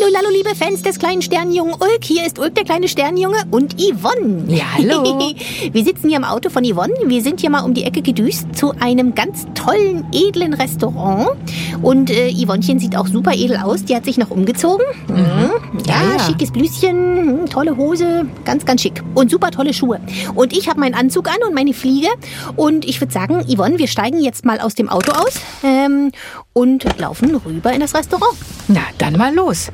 Hallo, liebe Fans des kleinen Sternenjungen Ulk. Hier ist Ulk, der kleine Sternenjunge, und Yvonne. Ja, hallo. Wir sitzen hier im Auto von Yvonne. Wir sind hier mal um die Ecke gedüst zu einem ganz tollen, edlen Restaurant. Und Yvonnchen sieht auch super edel aus. Die hat sich noch umgezogen. Ja, schickes Blüschen, tolle Hose, ganz, ganz schick. Und super tolle Schuhe. Und ich habe meinen Anzug an und meine Fliege. Und ich würde sagen, Yvonne, wir steigen jetzt mal aus dem Auto aus und laufen rüber in das Restaurant. Na, dann mal los.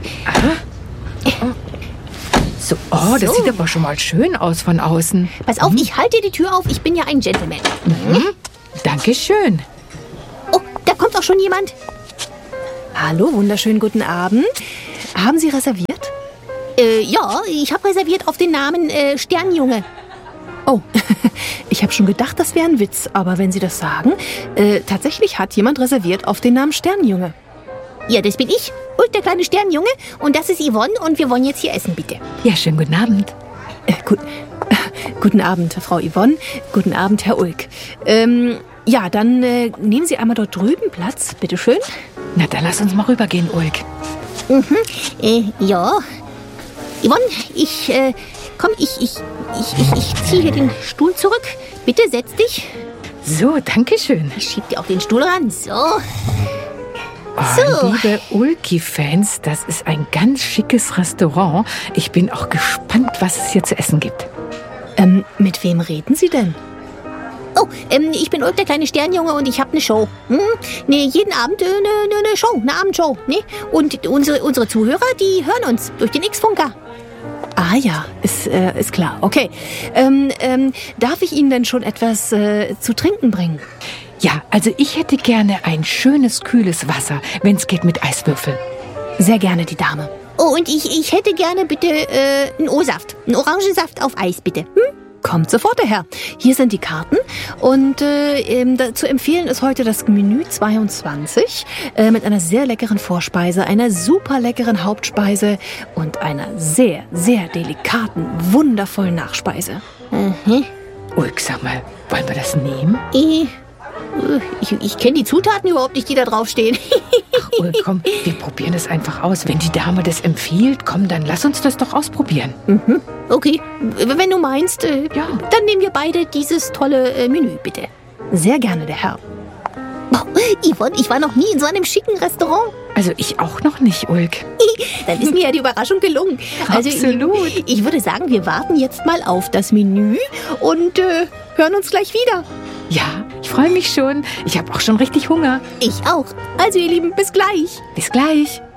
So, das sieht aber schon mal schön aus von außen. Pass auf, ich halte die Tür auf. Ich bin ja ein Gentleman. Dankeschön. Oh, da kommt auch schon jemand. Hallo, wunderschönen guten Abend. Haben Sie reserviert? Ja, ich habe reserviert auf den Namen Sternjunge. Oh, ich habe schon gedacht, das wäre ein Witz. Aber wenn Sie das sagen, tatsächlich hat jemand reserviert auf den Namen Sternjunge. Ja, das bin ich. Und der kleine Sternjunge. Und das ist Yvonne. Und wir wollen jetzt hier essen, bitte. Ja, schönen guten Abend. Guten Abend, Frau Yvonne. Guten Abend, Herr Ulk. Ja, dann nehmen Sie einmal dort drüben Platz, bitteschön. Na, dann lass uns mal rübergehen, Ulk. Ja. Yvonne, ich ziehe hier den Stuhl zurück. Bitte, setz dich. So, dankeschön. Ich schieb dir auch den Stuhl ran. So. Oh, liebe Ulki-Fans, das ist ein ganz schickes Restaurant. Ich bin auch gespannt, was es hier zu essen gibt. Mit wem reden Sie denn? Oh, ich bin Ulk, der kleine Sternjunge, und ich habe eine Show. Jeden Abend eine Show, eine Abendshow. Ne? Und unsere Zuhörer, die hören uns durch den X-Funker. Ah ja, ist klar. Okay. Darf ich Ihnen denn schon etwas zu trinken bringen? Ja, also ich hätte gerne ein schönes, kühles Wasser, wenn es geht mit Eiswürfeln. Sehr gerne, die Dame. Oh, und ich hätte gerne bitte einen O-Saft. Einen Orangensaft auf Eis, bitte. Kommt sofort daher. Hier sind die Karten. Und zu empfehlen ist heute das Menü 22 mit einer sehr leckeren Vorspeise, einer super leckeren Hauptspeise und einer sehr, sehr delikaten, wundervollen Nachspeise. Ulk, sag mal, wollen wir das nehmen? Ich kenne die Zutaten überhaupt nicht, die da draufstehen. Ach, Ulk, komm, wir probieren es einfach aus. Wenn die Dame das empfiehlt, komm, dann lass uns das doch ausprobieren. Okay, wenn du meinst, dann nehmen wir beide dieses tolle Menü, bitte. Sehr gerne, der Herr. Oh, Yvonne, ich war noch nie in so einem schicken Restaurant. Also ich auch noch nicht, Ulk. Dann ist mir ja die Überraschung gelungen. Also Absolut. Ich würde sagen, wir warten jetzt mal auf das Menü und hören uns gleich wieder. Ja, ich freue mich schon. Ich habe auch schon richtig Hunger. Ich auch. Also ihr Lieben, bis gleich. Bis gleich.